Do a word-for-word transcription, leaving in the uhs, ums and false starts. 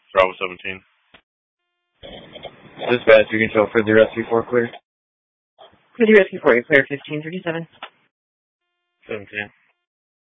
Bravo seventeen. Dispatch, you control for the rescue four clear. For the rescue four, clear fifteen thirty-seven. seventeen.